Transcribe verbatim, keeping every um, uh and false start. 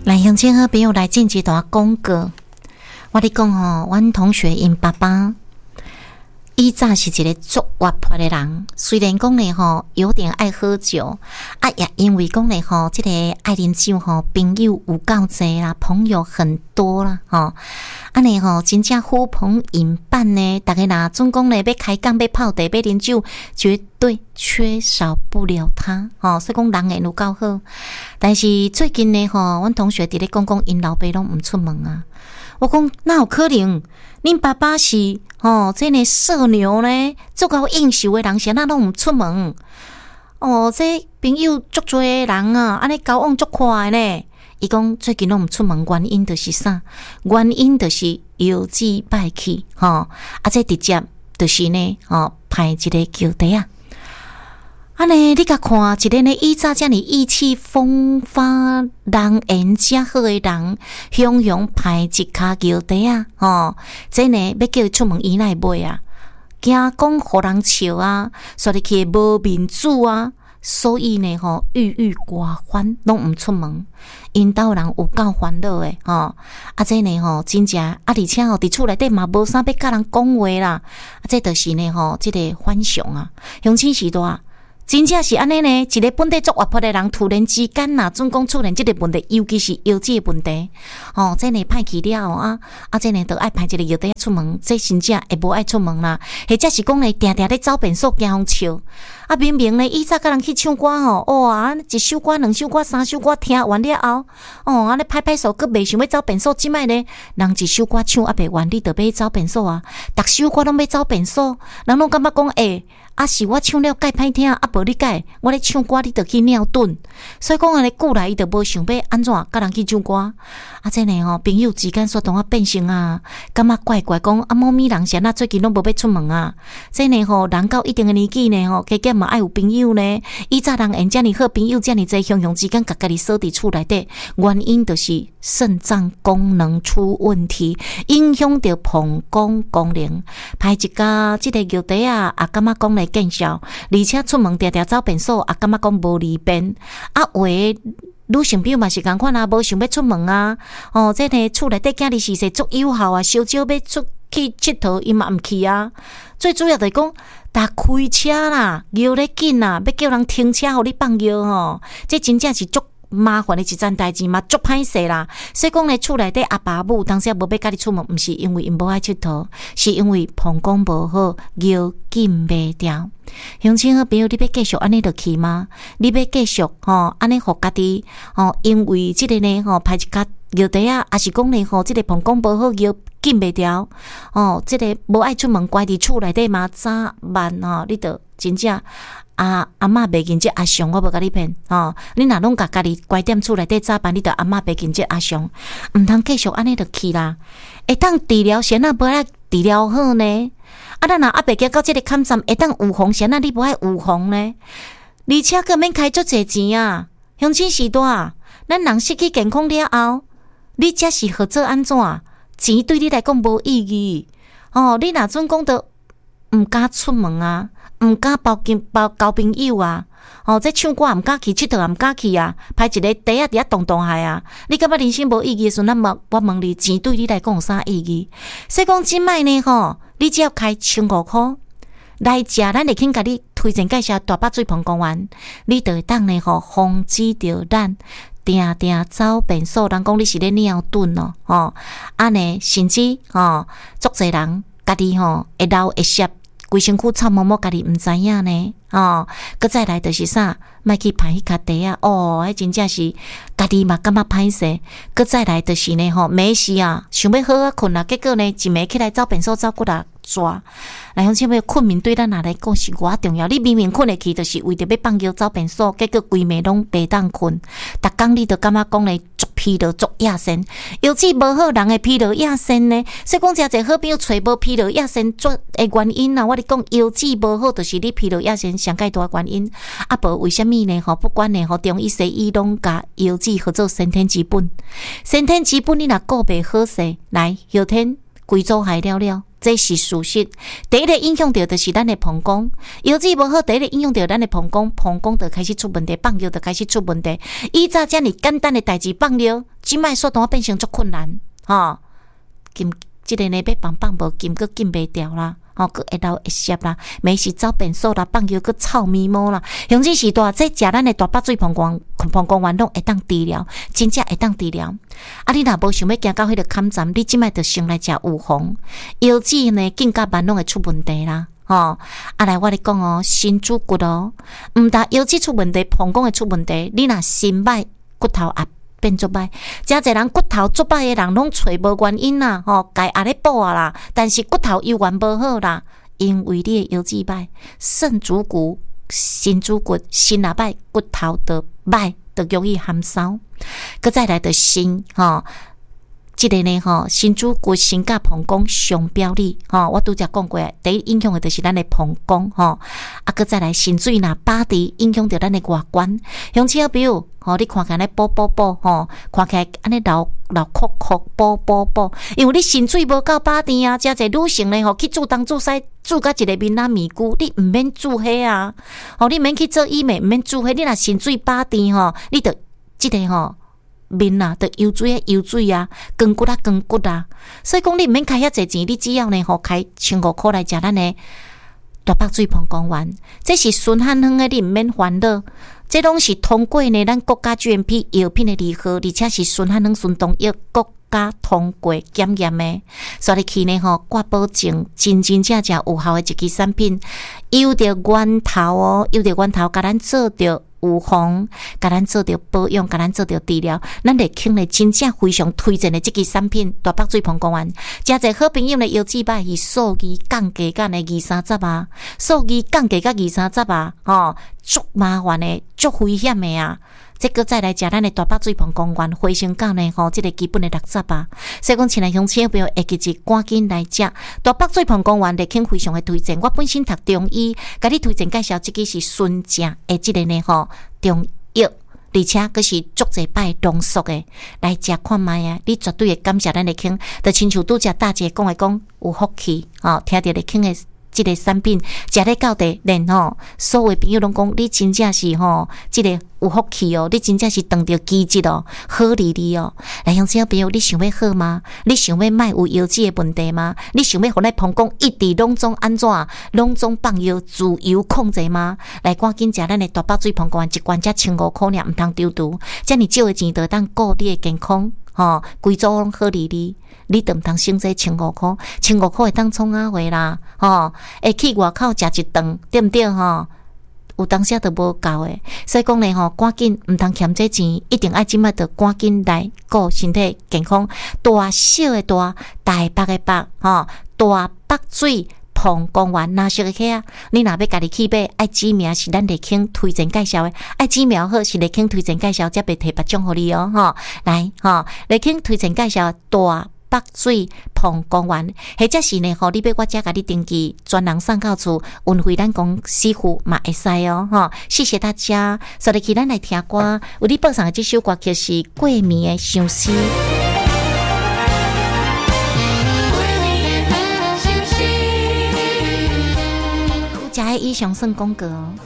来，乡亲好朋友来进一段广告。我咧讲吼，阮同学因爸爸以前是一个足活泼的人，虽然讲咧吼有点爱喝酒，啊也因为讲咧吼，这个爱啉酒吼，朋友有够济啦，朋友很多啦，吼，安尼吼真正呼朋引伴呢。大家若总讲咧要开讲、要泡茶、要啉酒，绝对缺少不了他，吼，所以讲人缘有够好。但是最近呢吼，阮同学伫咧讲讲因老爸拢毋出门啊。我讲哪有可能？恁爸爸是哦，这个社牛呢，足够应酬的人，谁那拢毋出门？哦，这朋友足多的人啊，安尼交往足快呢。伊讲最近拢毋出门，原因就是啥？原因就是腰子歹去，吼、哦，啊，这直接就是呢，哦，派一个球队啊。安尼，你甲看一个呢，以早遮尔意气风发、人缘遮好的人，雄雄派一卡球队啊，吼，这呢要叫伊出门，伊哪会买啊？惊讲互人笑啊，说入去无面子啊，所以呢，吼，郁郁寡欢，拢毋出门。因兜人有够烦恼诶，吼，啊，这呢，吼，真正啊，而且吼，伫厝内底嘛无啥要甲人讲话啦，啊，这就是呢，吼，即、這个反常啊，乡亲时代。真正是安尼呢，一个本地足活泼的人，突然之间呐，总讲出现这个问题，尤其是腰子的问题，哦，这呢歹去了啊，啊，这呢都爱派一个药袋出门，这真正会无爱出门啦，或者是讲呢，定定咧走便所惊互笑，啊，明明呢，以早甲人去唱歌吼，哇，一首歌、两首歌、三首歌听完了后，哦，安尼拍拍手，佫袂想要走便所，即摆呢，人一首歌唱啊袂完，你着要走便所啊，逐首歌拢要走便所，人拢感觉讲，诶、欸。啊，是我唱了介歹听，啊，无你介，我咧唱歌，你着去尿遁。所以讲安尼久来，伊着无想要安怎甲人去唱歌。啊，这呢吼，朋友之间说同我变成啊，感觉怪怪，讲啊，某咪人是安那最近拢无要出门啊。这呢吼，人到一定的年纪呢吼，加减嘛爱有朋友呢。以早人缘遮尔好，朋友遮尔济，雄雄之间甲家己锁伫厝内底，原因就是肾脏功能出问题，影响到膀胱功能。排一家即个药袋啊，啊，感觉讲咧。见效，而且出门常常走便所，也感觉讲无利便。啊，话女性朋友嘛是共款啊，无想要出门啊。哦，这呢厝内底囝儿是说足有效啊，烧酒要出去佚佗，伊嘛毋去啊。最主要就是讲，搭开车啦，摇咧紧啦，要叫人停车，互你放摇吼，这真正是足。麻烦的一件代志嘛，足歹势啦。所以讲咧，厝内底阿爸母当时无要甲你出门，毋是因为因无爱佚佗，是因为膀胱无好，腰紧袂掉。乡亲好朋友，你要继续安尼落去吗？你要继续吼安尼互家己吼，因为即个呢吼排一卡腰带啊，也是讲咧吼，即个膀胱无好，腰紧袂掉。哦，即个无爱出门，乖伫厝内底嘛，早晚吼，你着真正。啊，阿嬷袂见这阿雄，我无甲你骗哦。你若拢甲家己乖踮厝内底早班，你着阿嬷袂见这阿雄，毋通继续安尼着去啦。会当治疗先啊，无爱治疗好呢？啊，咱若阿袂行到这个坎站，会当预防先啊，你无爱预防呢？而且佫免开足侪钱啊！乡亲时代啊，咱人失去健康了后，你则是何做安怎？钱对你来讲无意义哦。你若总讲着毋敢出门啊？毋敢包包交朋友啊！哦，这唱歌毋敢去，佚佗也毋敢去啊！拍一个茶啊，伫遐动动下啊！你感觉人生无意义的时阵，那么我问你，钱对你来讲有啥意义？所以讲，即摆呢吼，你只要开千五箍来食，咱会肯甲你推荐介绍大北水盆公园，你就会当呢吼防止着咱定定走便所，人讲你是咧尿遁咯，吼安尼甚至吼足侪人家己吼会流会湿。规身躯臭摸摸，家己毋知影呢，哦，搁再来就是啥，莫去拍迄卡茶啊，哦，迄真正是家己嘛感觉歹势。搁再来就是呢，吼，没事啊，想要好啊困啊，结果呢，一暝起来走便所走骨力抓。来乡亲朋友，困眠对咱哪来讲是偌重要？你明明困会去，就是为着要放尿走便所，结果规暝拢袂当困，逐工你就感觉讲咧。疲劳足亚身，腰子无好，人会疲劳亚身呢。所以讲，真侪好朋友找无疲劳亚身做的原因啊，我咧讲腰子无好，就是你疲劳亚身上介大原因。啊，无为虾米呢？吼，不管呢，吼中医西医拢甲腰子合做先天之本。先天之本你若顾袂好势，来后天贵州害了了。这是事实。第一个影响到就是咱的膀胱，药剂无好，第一个影响到咱的膀胱，膀胱就开始出问题，放尿就开始出问题。以早遮尔简单的代志放尿，即摆速度变成足困难，吼、哦，禁即个呢要放放无禁，佫禁袂掉啦。吼，佫会流会涩啦，没时走便所啦，放尿佫臭咪毛啦，甚至是大这食咱的大腹水膀胱膀胱炎拢会当治疗，真正会当治疗。啊，你若无想要行到迄个坎站，你即摆着先来食预防，腰子呢颈甲慢拢会出问题啦。吼、哦，啊来我咧讲哦，心主骨哦，毋但腰子出问题，膀胱会出问题，你若心歹，骨头也变作歹，真侪人骨头作歹的人拢找无原因啦，吼，该压咧补啊啦，但是骨头依然无好啦，因为你的腰子歹，肾主骨、心主骨，心若歹，骨头就歹，就容易含梢。佮再来的心，吼。即个呢吼，心主骨、心甲膀胱相表里吼，我拄则讲过，第一影响的就是咱的膀胱吼，啊，佮再来心水若巴伫影响着咱的外观，像像比如吼，你看起来补补补吼，看起来安尼流流哭哭补补补，因为你心水无够巴伫啊，真侪女性呢吼去做东做西，做甲一个面啊面具，你毋免做迄啊，吼，你免去做医美，毋免做迄，你若心水巴伫吼，你着即个吼。面啊，得油水啊，油水啊，光骨啊，光骨啊，所以讲你毋免开遐侪钱，你只要呢，吼开千五箍来食咱的大腹水膀胱丸，这是顺汉方的，你毋免烦恼，这拢是通过呢咱国家 G M P 药品的利号，而且是顺汉方顺动药国家通过检验的，所以去呢吼，挂保证真真正正有效的一支产品，有着源头哦，有着源头，甲咱做着。预防，甲咱做着保养，甲咱做着治疗，咱嚟傾咧真正非常推薦的即支產品大腹水膀胱丸。真濟好朋友咧腰子歹是數二降價干的二三十啊，數二降價甲二三十啊，吼，足麻煩的，足危險的啊！即個再來食咱的大腹水膀胱丸，回升到呢吼，即個基本的六十啊。所以講，親愛鄉親朋友，下日趕緊來食大腹水膀胱丸，嚟傾非常的推薦。我本身讀中醫，甲你推薦介紹即個是純正的即個呢吼中藥，而且佫是足濟擺濃縮的，來食看覓啊！你絕對會感謝咱嚟傾，就親像拄則大姐講的講有福氣哦，聽到嚟傾的。即個產品食咧到地，連吼所有朋友攏講你真正是吼，即、這個有福氣哦，你真正是當着奇蹟哦，好利利哦。來，鄉親朋友，你想要好嗎？你想要賣有腰子的問題嗎？你想要互咱膀胱一直攏總安怎？攏總放藥自由控制嗎？來，趕緊食咱的大腹水膀胱丸，一罐才千五箍爾，毋通丟除，遮爾少的錢就當顧你的健康。吼，規組攏好利利，你都毋通省這千五箍，千五箍會當創啊話啦，吼，會去外口食一頓，對毋對吼？有當時都無夠誒，所以講咧吼，趕緊毋通欠這錢，一定愛即擺就趕緊來顧身體健康，大小誒大，大腹誒腹，吼，大腹水。膀胱丸哪熟起啊？你若要家己去買，愛指名是咱麗傾推薦介紹的，愛指名好是麗傾推薦介紹，才袂摕別種互你哦，吼，來吼，麗傾推薦介紹大腹水膀胱丸，或者是呢，吼，你要我遮甲你登記，專人送到厝，運回咱公司付嘛會使哦，吼，謝謝大家，所以去咱來聽歌，為你播上的這首歌曲是過暝的相思。加以上算廣告哦。